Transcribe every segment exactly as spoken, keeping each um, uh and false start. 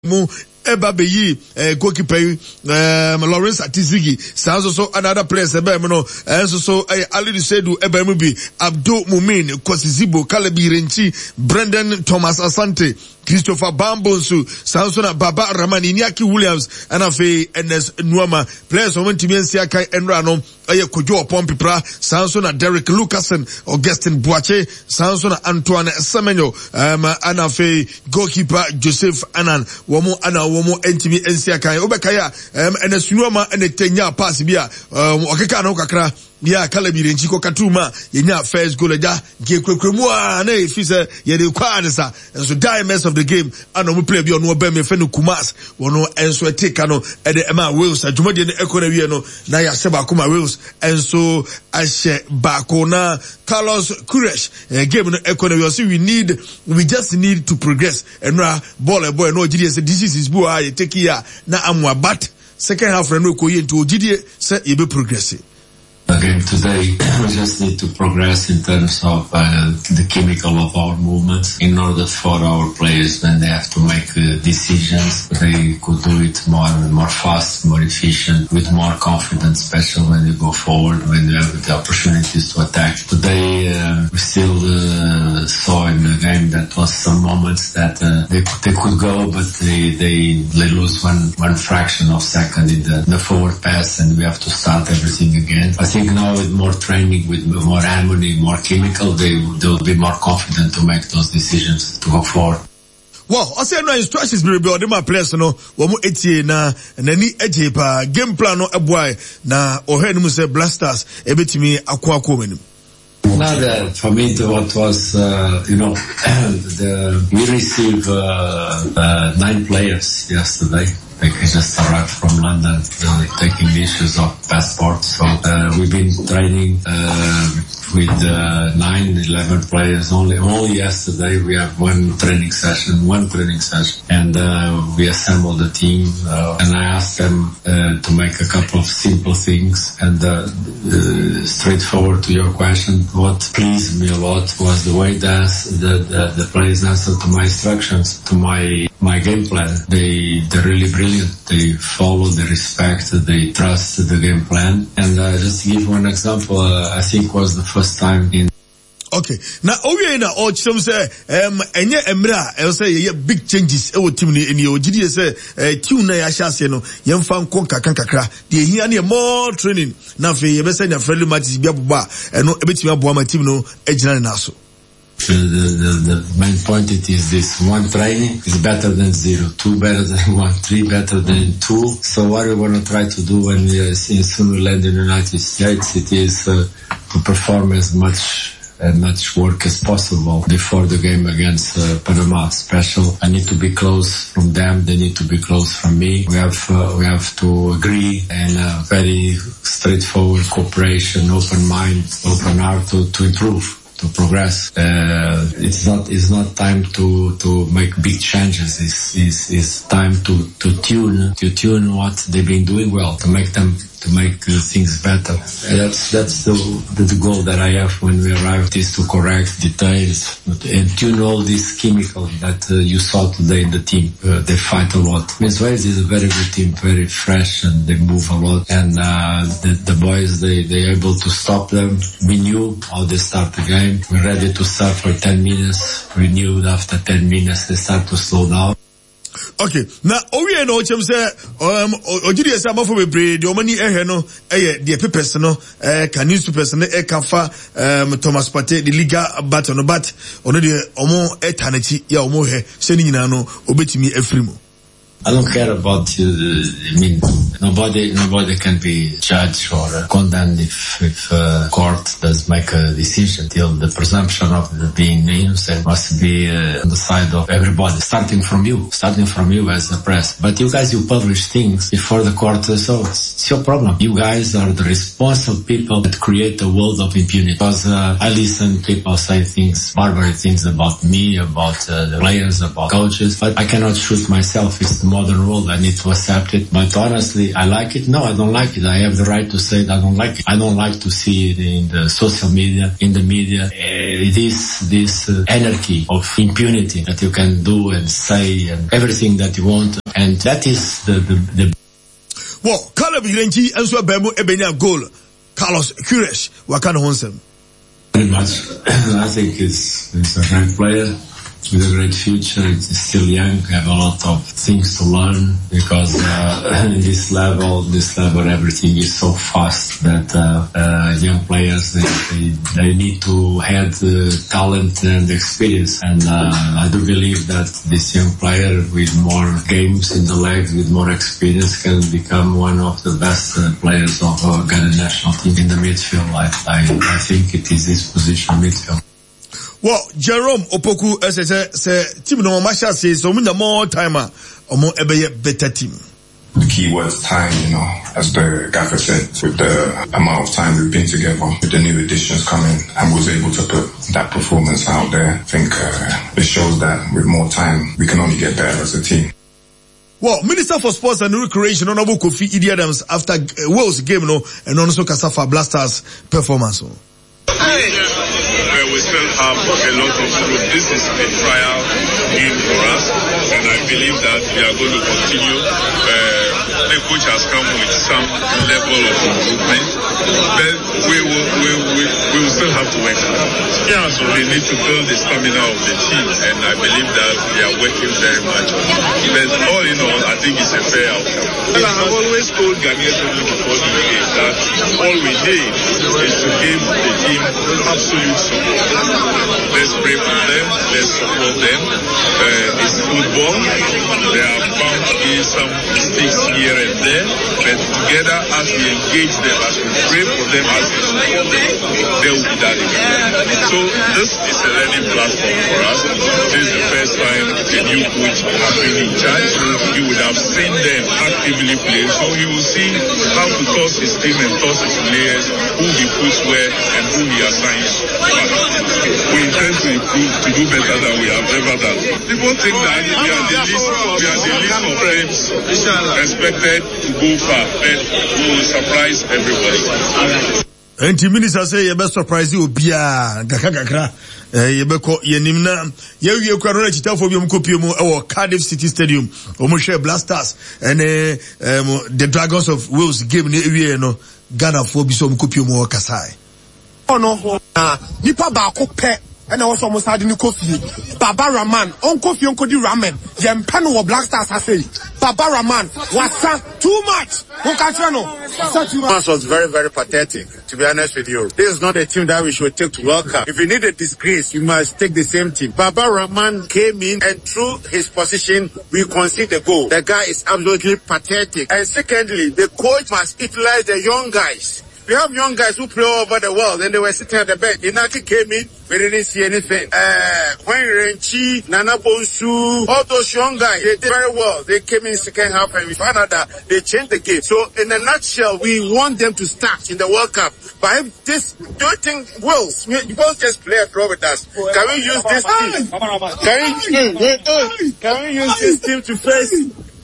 mu eba beyi eh, goalkeeper um, Lawrence Atizigi sanso so another players eba mu no enso so eh, Ali Sedu eba mu bi Abdul Mumin Kwasizibo Kalebi Renchi Brendan Thomas Asante Christopher Bambonsu sanso na Baba Ramani Niaki Williams anafe Ernest Nuama players o ntimi ensia kai enra no aye Kojo Pompipra sanso na Derek Lucasen Augustine Boache sanso na Antoine Semenyo um, anafe goalkeeper Joseph Anan womo ana womo ntimi ensia kai obekaya um, Ernest Nuama ene tenya pass bia um, okeka na kakra ya Kalebi Renchi ko katuma yenya first goal da gekwekweremu a na efise ye de kwa ansa enso diamonds of the game ana mo play bi ono ba me fe no Kumas wono enso etika no e de ema Wales adwumade ne ekona wie no na ya se ba kuma Wales enso ahye ba ko na Carlos Queiroz uh, game no ekona wie so we need we just need to progress enra ball a boy no gidi say this is bu a ye take here na amwa but second half no ko ye nto gidi say ye be progress. Again, today we just need to progress in terms of uh, the chemical of our movements in order for our players when they have to make uh, decisions, they could do it more more fast, more efficient, with more confidence, especially when you go forward, when you have the opportunities to attack. Today uh, we still uh, saw in the game that was some moments that uh, they, they could go, but they, they, they lose one, one fraction of second in the, in the forward pass and we have to start everything again. I think now with more training, with more harmony, more chemical, they they'll be more confident to make those decisions to go forward. Well, I say no instructions be be my players no wo mo etie na nani eje pa game plan no eboy na ohe no say blasters ebetimi akwa akwa manim. Now that for me what was uh, you know the we received uh, uh, nine players yesterday. They just arrived from London, uh, taking issues of passports. So uh, we've been training uh, with uh, nine, eleven players. Only, only yesterday we have one training session, one training session, and uh, we assembled the team. Uh, and I asked them uh, to make a couple of simple things. And uh, uh, straightforward to your question, what pleased me a lot was the way that the, the, the players answered to my instructions, to my my game plan. They they're really brilliant. They follow, they respect, they trust the game plan. And uh, just to give one example, uh, I think was the first time in. Okay. Now, owe na o chom say um enye emra e say ye big changes e wo team ni eni o gidi say team na ya hyase no ye mfa nko kakran kakra de ehia na more training na fe ye be say na friendly matches bia boba e no ebetimi aboa ma team no ejina na so. The, the, the main point it is this: one training is better than zero, two better than one, three better than two. So what we want to try to do when we uh, soon we land in the United States, it is uh, to perform as much as much work as possible before the game against uh, Panama. Special, I need to be close from them, they need to be close from me. We have uh, we have to agree and uh, very straightforward cooperation, open mind, open heart to, to improve. To progress. Uh, it's not, it's not time to, to make big changes. It's, it's, it's time to, to tune, to tune what they've been doing well, to make them, to make uh, things better. And that's, that's the, the goal that I have when we arrive, is to correct details and tune all these chemicals that uh, you saw today in the team. Uh, they fight a lot. Miss Wales is a very good team, very fresh, and they move a lot. And uh, the, the boys, they, they're able to stop them. We knew how they start the game. We're ready to start for ten minutes. We knew after ten minutes they start to slow down. Okay. Now, owe no chem say um ogidi esa amafo bebre de omani ehe no eye de papers no eh can newspapers no e kafa um Thomas Partey the Liga battle no but ono de omo etanachi ya omo he se ni nyina no obetimi afrimu. I don't care about, uh, I mean, nobody, nobody can be judged or uh, condemned if, if uh, court does make a decision. Till the presumption of the being innocent must be uh, on the side of everybody, starting from you, starting from you as the press. But you guys, you publish things before the court, uh, so it's, it's your problem. You guys are the responsible people that create a world of impunity. Because uh, I listen to people say things, barbaric things about me, about uh, the players, about coaches, but I cannot shoot myself. It's the modern world. I need to accept it. But honestly, honestly, I like it. No, I don't like it. I have the right to say that I don't like it. I don't like to see it in the social media, in the media. It is this uh, anarchy of impunity that you can do and say and everything that you want. And that is the, the, the well, Caleb Irenchi and so Bemu Ebenya goal. Carlos Queiroz, what kind of Honsem? Very much. I think it's, it's a great player with a great future. It's still young, have a lot of things to learn because uh, in this level, this level, everything is so fast that uh, uh, young players, they, they, they need to have uh, talent and experience. And uh, I do believe that this young player with more games in the legs, with more experience, can become one of the best uh, players of uh, Ghana national team in the midfield. I, I, I think it is this position, midfield. Well, Jerome Opoku, as I said, say, team no Masha says, so we need more time, or more a better team. The key was time, you know, as the gaffer said, with the amount of time we've been together, with the new additions coming, and was able to put that performance out there. I think uh, it shows that with more time, we can only get better as a team. Well, Minister for Sports and Recreation, Honorable Kofi Idi Adams, after uh, Wales game, no, and also Kasafa Blasters performance. Well, we still have a lot of growth. This is a trial game for us, and I believe that we are going to continue. Uh, the coach has come with some level of improvement, but we will, we, we, we will still have to work hard. Yeah, so we need to build the stamina of the team, and I believe that we are working very much on it. But all in all, I think it's a fair outcome. Well, I have always told Ghanaians before the game that all we need is to give the team absolute support. Let's pray for them, let's support them. Uh, it's football. There are bound to be some mistakes here and there, but together as we engage them, as we pray for them, as we support them, they will be that again. So this is a learning platform for us. This is the first time a new coach has been in charge. You would have seen them actively play, so you will see how to toss his team and toss his players, who he puts where and who he assigns. We intend to improve, to do better than we have ever done. People think that we are the least, we are the least of teams expected to go far, and we will surprise everybody. And the minister say you best surprise you bia gaka gakra eh you be ko yenim na ye wie kwa no chita fo bi mu kopie mu e Cardiff City Stadium omo share Blasters and um, the Dragons of Wales game na wie no Ghana fo bi so mu kopie mu Kasai ono na nipa ba ko pe and also almost had in coffee. Baba Rahman, on coffee, on Cody Ramen, Yempen or Black Stars, I say. Baba Rahman was too much. This was very, very pathetic, to be honest with you. This is not a team that we should take to World Cup. If you need a disgrace, you must take the same team. Baba Rahman came in and through his position, we concede the goal. The guy is absolutely pathetic. And secondly, the coach must utilize the young guys. We have young guys who play all over the world, and they were sitting at the bench. Inaki came in, we didn't see anything. Uh, when Renchi, Nana Bonsu, all those young guys, they did very well. They came in second half, and we found out that they changed the game. So, in a nutshell, we want them to start in the World Cup. But if this, do you think Wales, you both just play a draw with us? Can we use this team? Can we, can we use this team to face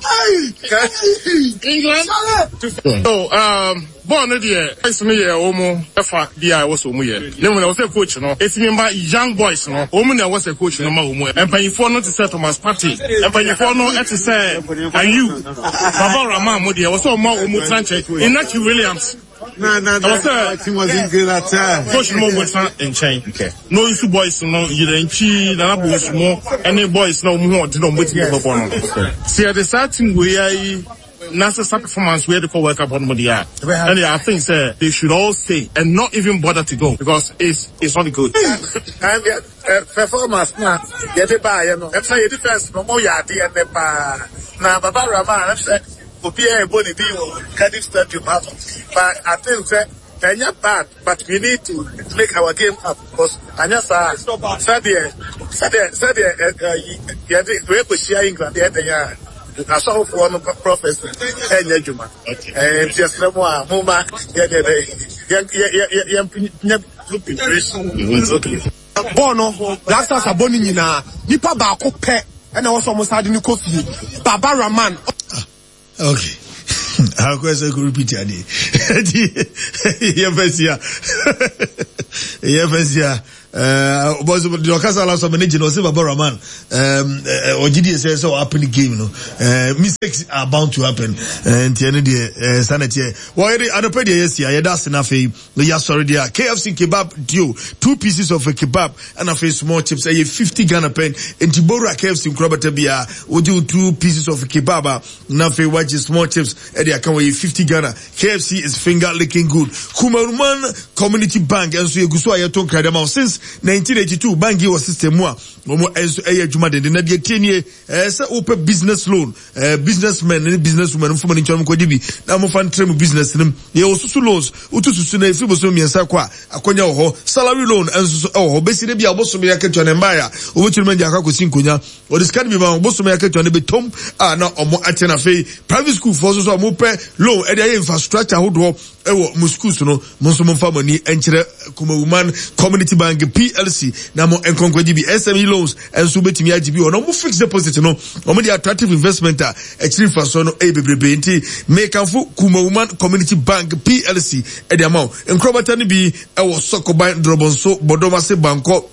England? So, um, born idea, it's me, Omo, Efa, D I was Omo. Then when I was a coach, no, it's me, my young boys, no, Omo, was a coach, no, Omo, and pay for not to set Thomas Party, and pay for no, to say, and you, Baba Rahman, Modia, was so more Omo Sanchez, in Naki Williams. No, no, no, the team wasn't good at time. Coach Mo was in chain. Okay. No issue boys, no, you didn't cheat, and I was more, any boys, no more, to know what you have on. See, at the starting, we are. Nasa performance we had to work up on Modia. And I think sir, they should all stay and not even bother to go because it's it's not good. And uh, performance now, get it by you know. I'm saying defense no more yadi and the now Baba Rahman I'm saying for P A Boni deal Cardiff Stadium battle. But I think sir they're not bad, but we need to make our game up because Anya sa Sadia Sadia Sadia yeah we push here England yeah I saw for one professor and Yajuma. And just no more, Muma, Bono, that's us a bonina, Nipa Bako Pet, and also almost had in the coffee. Baba Rahman. Okay. How can I repeat it? Yefasia. Yefasia. Uh, was the Casa last of managing or Silver Baraman, um, or G D S S or happen game, no, uh, mistakes are bound to happen, and the end of the sanity. Why are the pedia? Yes, yeah, that's enough. Yes, sorry, dear. K F C kebab deal, two pieces of a kebab and a face small chips, a fifty Ghana pen, and Tibora K F C Krabatabia, would do two pieces of a kebab, Nafe watch small chips, and they are coming fifty Ghana. K F C is finger licking good. Kumaruman Community Bank, and so you go so I don't cry them out since nineteen eighty-two bangi was system mo mo enso eye adwuma de na de tienie eh say open business loan eh businessmen and businesswomen from ni chom ko dibi na mo fan trem business nim ye osusu loans utususu na efi boso miensa kwa akonya ho salary loan enso oh besi de bia boso me yaketwa ne mbaya obotiri manje akakosi nkonya o discard bi ba boso me yaketwa ne betom ah na omo atena fe private school for so mo pe loan e de infrastructure hodo ewo mo schools no mo so mo fa money enkyere kuma woman community bank P L C na mo enkonkwa G B S M E loans and so betimi A G B no mo fixed deposit no mo the attractive investment a actually for so no e bebrebe nti make amfo kuma woman community bank P L C e the amount enkrobata ni bi e wo sokoban drobonso bodomase banko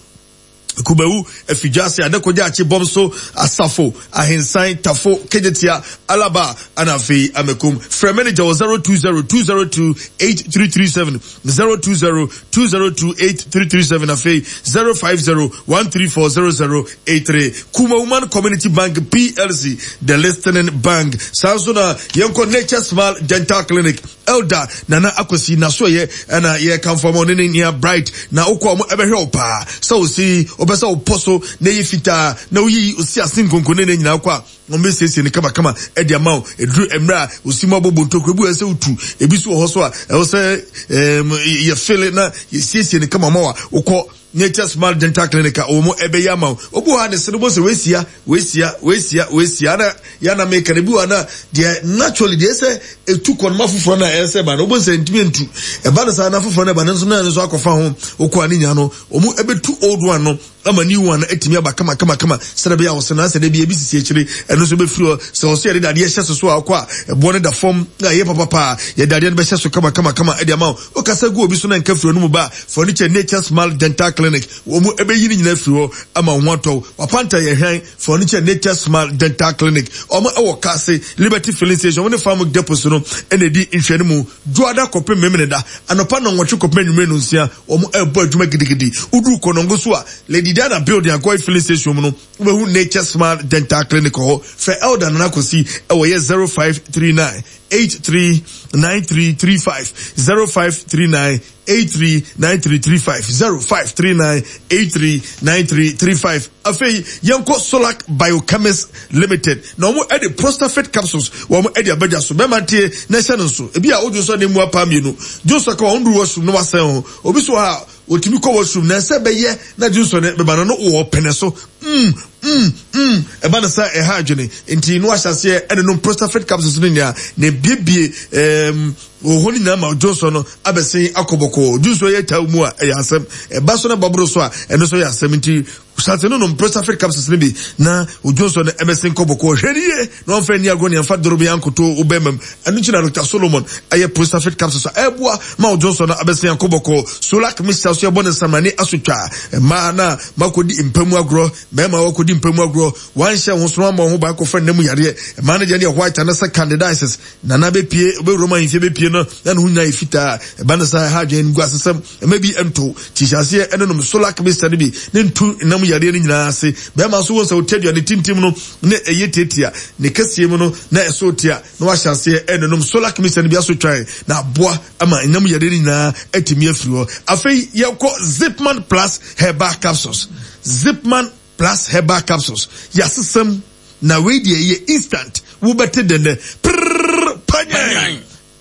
Kubewu efijasi adekoja achi bomso asafo ahinsan tafo kejetia alaba anafi amekum from manager zero two zero two zero two eight three three seven zero two zero two zero two eight three three seven afi zero five zero one three four zero zero eight three Kuma Woman Community Bank P L C the listening bank Sansona Yanko Nature Smile Dental Clinic Elder Nana Akosi Nasoye and ye come from on in here bright na uko ebe helpa so see obesa oposo na yifita na uyi usi asinkonko ne nyina kwa ombesese ne kama kama e dia mawo edru emra usimo bobo ntokrebu ese utu ebisu ho so a e se em ye feel na yesese ne kama mawa uko Nature Smile Dental Clinic omo ebe yama obu ha ne senobo se wesia wesia wesia wesia na ya na make rebu ana dia naturally dia se etu kon mafufo na ese ba no bo se ntimi ntu e ba na sa na fufo na ba nso na nso akofa ho okọ ani nya no omo ebe tu old one no ama ni one etimi aba kama kama kama sere be ya wose na se de bia bi sisi ekire eno so be firo se wose ye de ade hye so akọ a ebo ne da form na ye papa pa ye de ade be hye so kama kama kama e de ama o kasa go obi so na nka firo no mu ba furniture Nature Smile Dental Clinic omo ebe yini nyina firo ama nwato wapanta ye hwan furniture Nature Smile Dental Clinic omo ewo kase Liberty Filling Station omo farm depot no ene di nhwene mu duada kope memene da anopa no nwotwe kope nwume no nsia omo ebo adwuma gidigidi udu konongo so a Lady Dana building akoi filling station no we Nature Smile Dental Clinic ho for elder na kosi ewo ye zero five three nine eight three nine three three five zero five three nine eight three nine three three five zero five three nine eight three nine three three five afei yanko Solak Biochemist Limited na omo e de Prostafet capsules wo omo e de abaja so be mantie na hye no so e bia ojo so ne mu apa mienu jo so ka ondu wo so no wasen ho obi so ha otimi ko washroom na se beye na jinso ne be bana no wo pene so mm mm mm e bana sa e ha adwene enti no ahyase e no Prostafet capsules no nya ne biebie em ohoni na ma Johnson no abesen akoboko jinso ye taw mu a e asem e ba so na babro so a eno so ye asem enti usate no no Prostafet capsules ne bi na Johnson ebesen koboko hweriye no mfa ni agoni amfa dorobe yankoto ubemem anu chi na Doctor Solomon aye Prostafet capsules eboa ma Johnson abesen akoboko Solak Mister so yebone samani asotwa ma na makodi impemu agro be ma wakodi impemu agro wan hye ho so ma ho ba ko fa namu yare ma na je ne white na sa candidates na na be pie be Roman ifie be pie no na no nya ifita ba na sa ha dwen gu asesem maybe ento tishase eno no Solak Mister ne bi ne ntu namu yare ni nyina ase be ma so won sa otadua ne tintim no ne eyetetia ne kasie mu no na eso tia na wa hyase eno no Solak Mister ne bi asotwa na boa ama namu yare ni nyina etimi afiro afei yako Zipman Plus Herbal Capsules Zipman Plus Herbal Capsules yasesem na we die ye instant wo bete dende prrr panyan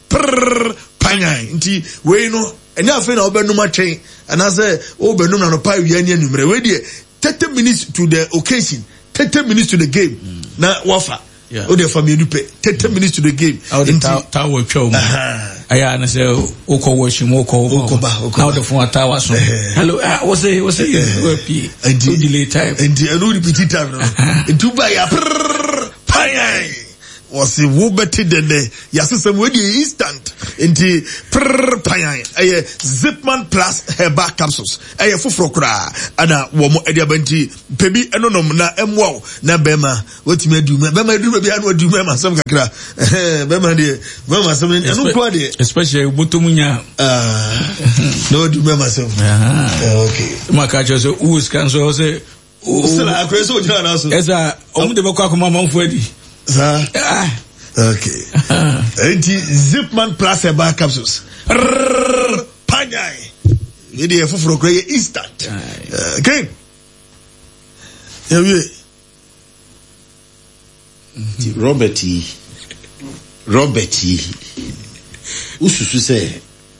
prrr panyan nti we no enya afei na obenum atwen anase obenum na no pa wi ani anumre we die thirty minutes to the occasion thirty minutes to the game mm. na wafa yeah. O de family pay thirty minutes to the game nti ta wo twa mu aya na say oko washim oko oko now the phone ta was hello what's say what's say and delay time and no repeat time no nti ba ya pay was a wobeti dene yasisem we dey instant nti prr payan eh Zipman Plus herbal capsules eh foforo kra ana wo mo ade abanti pebi enonom na emwo na bema wetimi adu bema adu bia na adu bema sam kakra eh bema de bema sam enu kwa de especially botomunya ah no adu bema sam ah okay maka so who's can so say usela akreso jana so esa omu de bakwa ko mama mfu adi sa okay enti Zipman Plus herbal capsules panyai idi e foforo kra ye instant okay yeah Robert E. Robert E. ususu se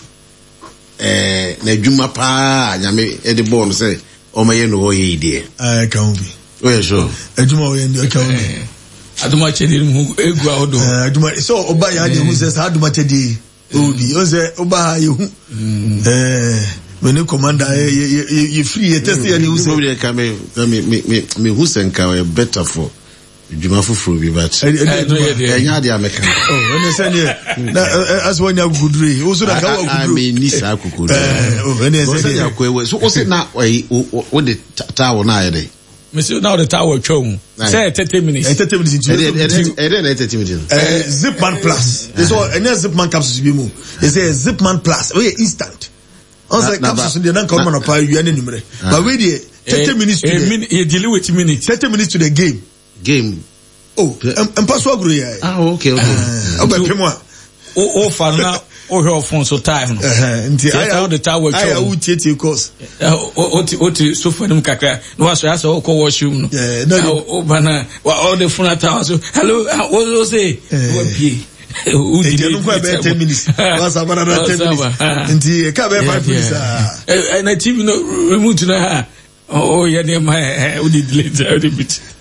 eh na dwuma pa nyame e de ball se o maye no oye ide eh kan bi o ye so adwuma oye ndi kan bi aduma chedi mu egu ahodo eh adwuma so oba ya de hu se sa adwuma chedi obi o se oba ye hu eh when the commander you free you test ya ni hu se probably can me me me me hu se nka better for dwuma fufuru bi but enya de ameka oh when say ne na as when you gudure o so na ka wa gudure I mean ni sa kokoro eh oh when say ya kwewe so o say na o de tawo na ayede Monsieur, now the tower chom. Say thirty minutes. thirty minutes into it. And then thirty minutes. Uh, Zipman Plus. This one, any Zipman capsules be more. They say Zipman Plus. Oh yeah, instant. Also capsules in the non come on apply you any number. But wait there, thirty minutes to the. You deal with minutes. Thirty minutes to the game. Game. Oh, and pass what agree. Ah, okay, okay. Oh, but pay moi. Oh, oh, for now. Oh, her phone so time. Nti I the tower chom. I will take your course. Oh, oh, oh, so for them kakra. No was so so ko washroom. Yeah, no. Oh, bana. All the phone tower so. Hello, what do you say? What be? Who did you go about ten minutes? Was about another ten minutes. Nti e ka be five minutes ah. And I T V no remote na. Oh, yeah, my who did later a bit.